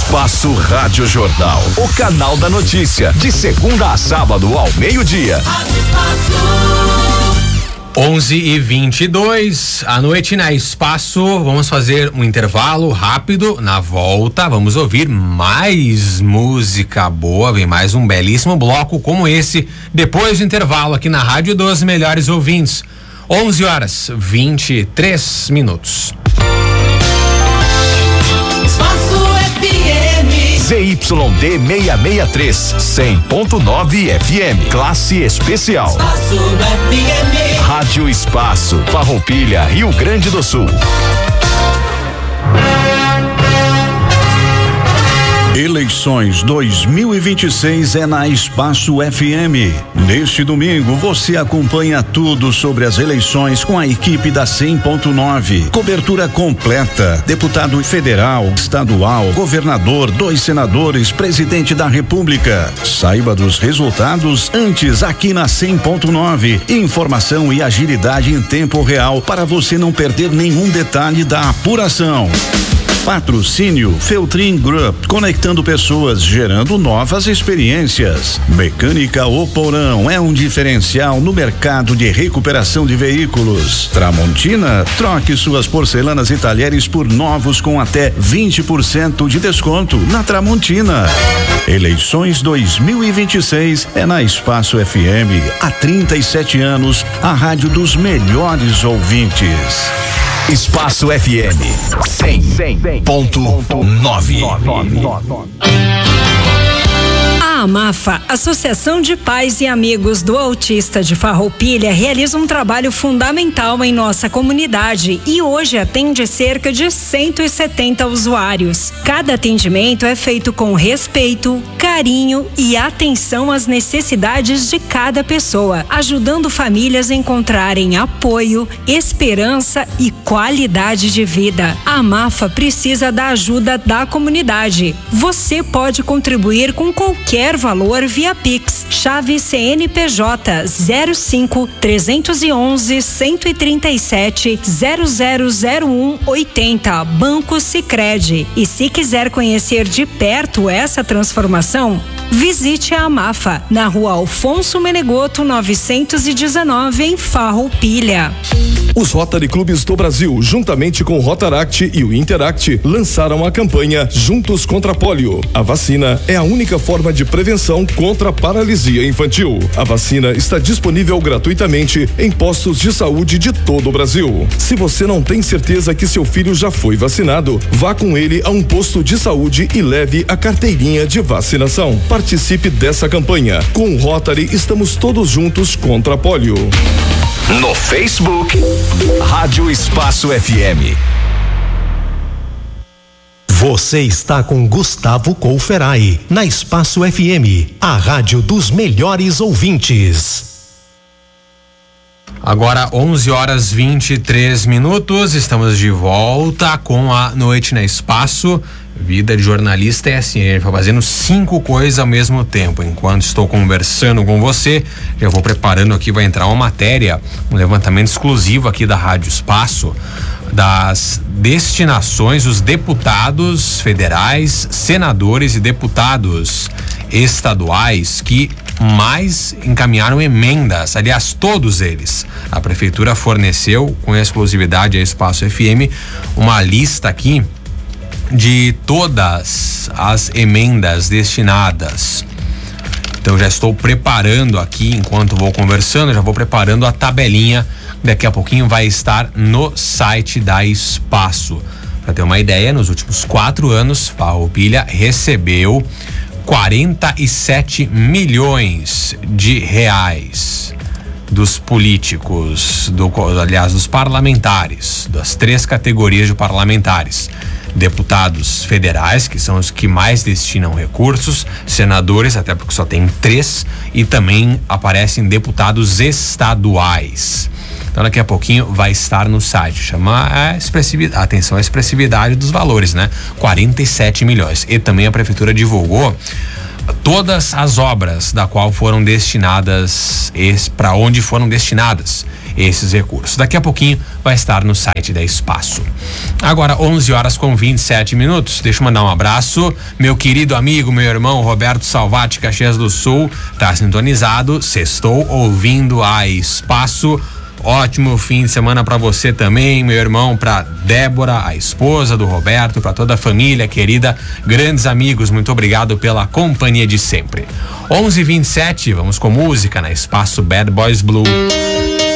Espaço Rádio Jornal, o canal da notícia, de segunda a sábado ao meio-dia. 11h22, à noite na Espaço. Vamos fazer um intervalo rápido. Na volta, vamos ouvir mais música boa. Vem mais um belíssimo bloco como esse, depois do intervalo aqui na Rádio dos Melhores Ouvintes. 11h23. ZYD 663, 100.9 FM, classe especial. Espaço FM. Rádio Espaço, Farroupilha, Rio Grande do Sul. Eleições 2026 é na Espaço FM. Neste domingo você acompanha tudo sobre as eleições com a equipe da 100.9. Cobertura completa. Deputado federal, estadual, governador, 2 senadores, presidente da República. Saiba dos resultados antes aqui na 100.9. Informação e agilidade em tempo real para você não perder nenhum detalhe da apuração. Patrocínio Feltrin Group, conectando pessoas, gerando novas experiências. Mecânica Oporão é um diferencial no mercado de recuperação de veículos. Tramontina, troque suas porcelanas e talheres por novos com até 20% de desconto na Tramontina. Eleições 2026 é na Espaço FM. Há 37 anos, a rádio dos melhores ouvintes. Espaço FM 100.9. A AMAFA, Associação de Pais e Amigos do Autista de Farroupilha, realiza um trabalho fundamental em nossa comunidade e hoje atende cerca de 170 usuários. Cada atendimento é feito com respeito, carinho e atenção às necessidades de cada pessoa, ajudando famílias a encontrarem apoio, esperança e qualidade de vida. A AMAFA precisa da ajuda da comunidade. Você pode contribuir com qualquer valor via Pix, chave CNPJ 05 311 137 0001 80, Banco Sicredi. E se quiser conhecer de perto essa transformação, visite a AMAFA na Rua Alfonso Menegoto 919 em Farroupilha. Os Rotary Clubes do Brasil, juntamente com o Rotaract e o Interact, lançaram a campanha Juntos contra a Polio. A vacina é a única forma de prevenção contra a paralisia infantil. A vacina está disponível gratuitamente em postos de saúde de todo o Brasil. Se você não tem certeza que seu filho já foi vacinado, vá com ele a um posto de saúde e leve a carteirinha de vacinação. Participe dessa campanha. Com o Rotary, estamos todos juntos contra a polio. No Facebook, Rádio Espaço FM. Você está com Gustavo Couferai, na Espaço FM, a rádio dos melhores ouvintes. Agora 11h23, estamos de volta com a Noite na Espaço. Vida de jornalista é assim, ele vai fazendo 5 coisas ao mesmo tempo. Enquanto estou conversando com você, já vou preparando aqui, vai entrar uma matéria, um levantamento exclusivo aqui da Rádio Espaço, das destinações, os deputados federais, senadores e deputados estaduais que mais encaminharam emendas, aliás, todos eles. A prefeitura forneceu com exclusividade a Espaço FM uma lista aqui de todas as emendas destinadas. Então já estou preparando aqui, enquanto vou conversando, já vou preparando a tabelinha. Daqui a pouquinho vai estar no site da Espaço. Para ter uma ideia, nos últimos 4 anos, Farroupilha recebeu 47 milhões de reais dos políticos, dos parlamentares, das 3 categorias de parlamentares. Deputados federais, que são os que mais destinam recursos, senadores, até porque só tem 3, e também aparecem deputados estaduais. Então daqui a pouquinho vai estar no site, chama atenção à expressividade dos valores, né? 47 milhões. E também a prefeitura divulgou todas as obras da qual foram destinadas, para onde foram destinadas. esses recursos. Daqui a pouquinho vai estar no site da Espaço. Agora 11h27. Deixa eu mandar um abraço, meu querido amigo, meu irmão Roberto Salvati, Caxias do Sul, tá sintonizado, sextou ouvindo a Espaço. Ótimo fim de semana pra você também, meu irmão, pra Débora, a esposa do Roberto, pra toda a família querida, grandes amigos, muito obrigado pela companhia de sempre. 11h27, vamos com música na Espaço Bad Boys Blue.